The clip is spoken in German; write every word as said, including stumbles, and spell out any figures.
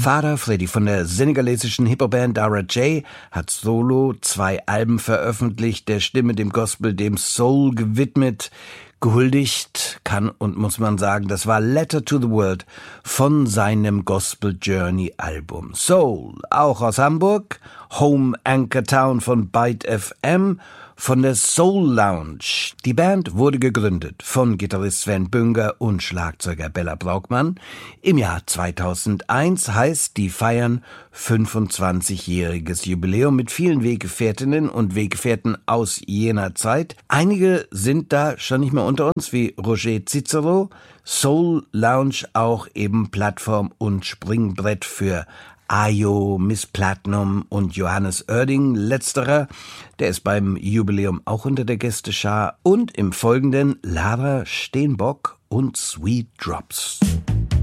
Vater Freddy von der senegalesischen Hip-Hop-Band Dara J hat solo zwei Alben veröffentlicht, der Stimme, dem Gospel, dem Soul gewidmet. Gehuldigt kann und muss man sagen, das war Letter to the World von seinem Gospel Journey Album. Soul, auch aus Hamburg, Home Anchor Town von Byte F M, von der Soul Lounge. Die Band wurde gegründet von Gitarrist Sven Bünger und Schlagzeuger Bella Braukmann. Im Jahr zweitausendeins, heißt, die feiern fünfundzwanzigjähriges Jubiläum mit vielen Weggefährtinnen und Weggefährten aus jener Zeit. Einige sind da schon nicht mehr unter uns, wie Roger Cicero. Soul Lounge auch eben Plattform und Springbrett für Ayo, Miss Platinum und Johannes Oerding. Letzterer, der ist beim Jubiläum auch unter der Gästeschar. Und im Folgenden Lara Steenbock und Sweet Drops.